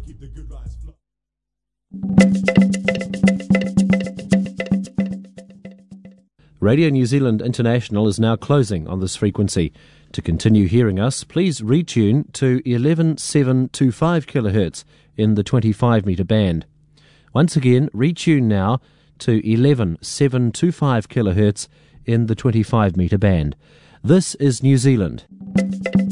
Radio New Zealand International is now closing on this frequency. To continue hearing us, please retune to 11725 kHz in the 25 metre band. Once again, retune now to 11725 kHz in the 25 metre band. This is New Zealand.